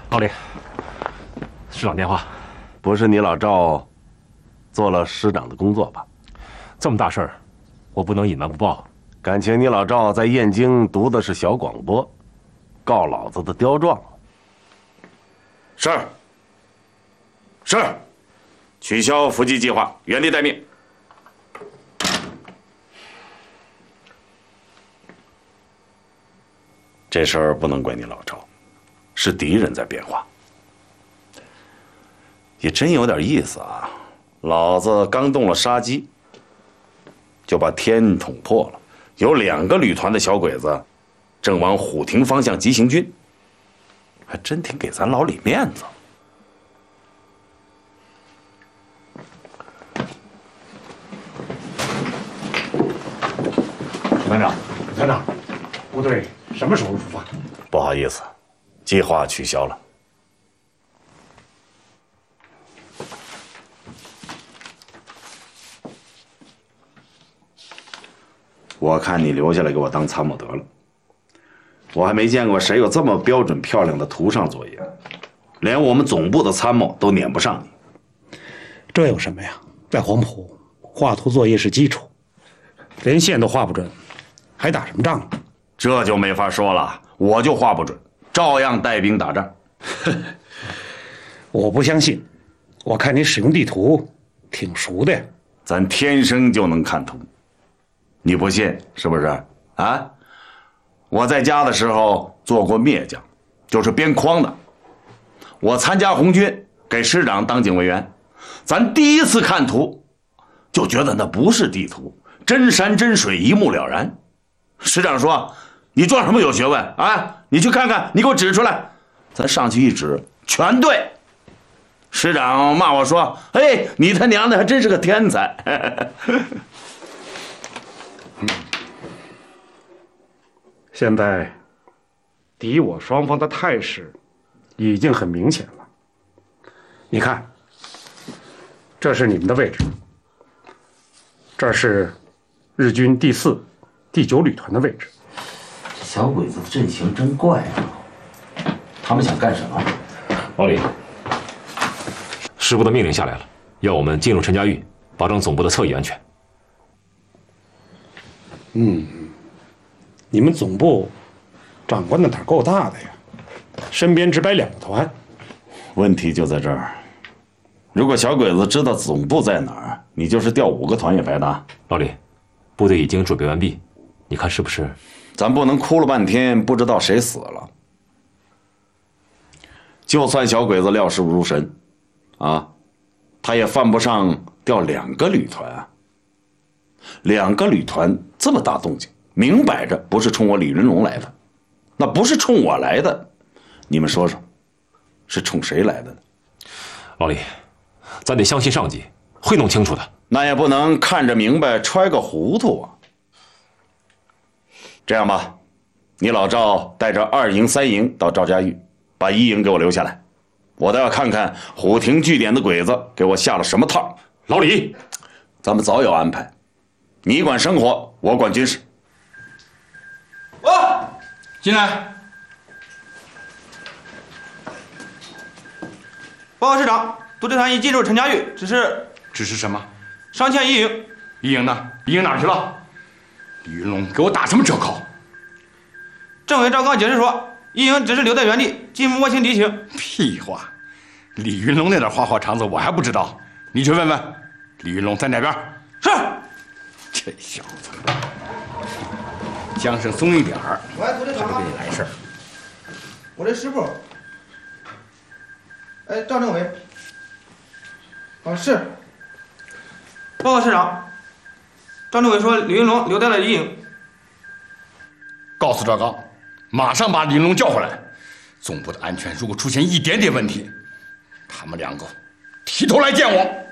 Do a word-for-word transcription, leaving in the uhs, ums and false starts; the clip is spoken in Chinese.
老李，师长电话。 不是你老赵做了师长的工作吧？ 这么大事儿，我不能隐瞒不报。 感情你老赵在燕京读的是小广播，告老子的刁状。 是。是。取消伏击计划，原地待命。这事儿不能怪你老赵，是敌人在变化。也真有点意思啊！老子刚动了杀机，就把天捅破了，有两个旅团的小鬼子正往虎亭方向急行军，还真挺给咱老李面子。 团长，团长，部队什么时候出发？ 不好意思，计划取消了。我看你留下来给我当参谋得了。我还没见过谁有这么标准漂亮的图上作业，连我们总部的参谋都撵不上你。 这有什么呀？在黄埔，画图作业是基础，连线都画不准，还打什么仗啊？ 这就没法说了，我就画不准，照样带兵打仗。 我不相信，我看你使用地图挺熟的呀。 咱天生就能看图。你不信是不是啊？我在家的时候做过篾将，就是编筐的。我参加红军，给师长当警卫员，咱第一次看图，就觉得那不是地图，真山真水一目了然。师长说：“你装什么有学问啊？你去看看，你给我指出来。”咱上去一指，全对。师长骂我说：“哎，你他娘的还真是个天才。” 现在敌我双方的态势已经很明显了。你看，这是你们的位置，这是日军第四、第九旅团的位置。 小鬼子的阵型真怪啊！他们想干什么？ 老李，师部的命令下来了，要我们进入陈家峪，保证总部的侧翼安全。 嗯，你们总部长官的胆够大的呀，身边只摆两个团。 问题就在这儿，如果小鬼子知道总部在哪儿，你就是调五个团也白搭。 老李，部队已经准备完毕，你看是不是？ 咱不能哭了半天不知道谁死了。就算小鬼子料事如神，啊，他也犯不上调两个旅团啊。两个旅团这么大动静，明摆着不是冲我李云龙来的，那不是冲我来的，你们说说，是冲谁来的呢？ 老李，咱得相信上级，会弄清楚的。 那也不能看着明白揣个糊涂啊。这样吧，你老赵带着二营、三营到赵家峪，把一营给我留下来，我倒要看看虎亭据点的鬼子给我下了什么套。 老李， 咱们早有安排，你管生活，我管军事。 我进来。报告师长，独队团已进入陈家峪，只是只是什么？ 上前一营。 一营呢？一营哪儿去了？李云龙给我打什么折扣？ 政委赵刚解释说，一营只是留在原地，既摸清敌情。 屁话！李云龙那点花花肠子我还不知道，你去问问。李云龙在哪边？ 是。 这小子，缰绳松一点儿， 喂，独队长他就给你来事儿。 我这师部。哎，赵政委。啊，是。报告师长，张政委说李云龙留在了一营。 告诉赵刚，马上把李云龙叫回来。总部的安全如果出现一点点问题，他们两个提头来见我。